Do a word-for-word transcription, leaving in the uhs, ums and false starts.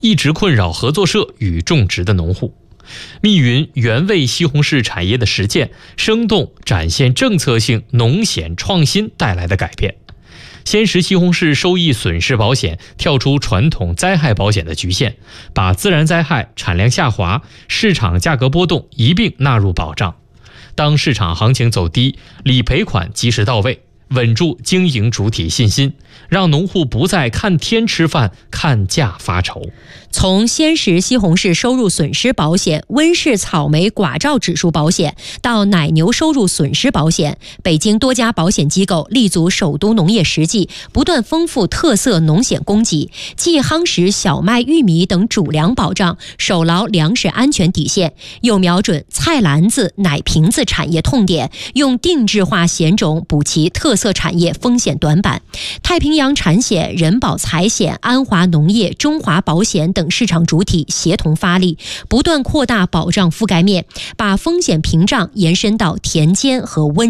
一直困扰合作社与种植的农户。密云原为西红柿产业的实践，生动展现政策性农险创新带来的改变。鲜食西红柿收益损失保险跳出传统灾害保险的局限，把自然灾害、产量下滑、市场价格波动一并纳入保障。当市场行情走低，理赔款及时到位，稳住经营主体信心，让农户不再看天吃饭、看价发愁。 从鲜食西红柿收入损失保险、温室草莓寡照指数保险到奶牛收入损失保险，北京多家保险机构立足首都农业实际，不断丰富特色农险供给，既夯实小麦、玉米等主粮保障，守牢粮食安全底线，又瞄准菜篮子、奶瓶子产业痛点，用定制化险种补齐特色产业风险短板。太平洋产险、人保财险、安华农业、中华保险等市场主体协同发力，不断扩大保障覆盖面，把风险屏障延伸到田间和温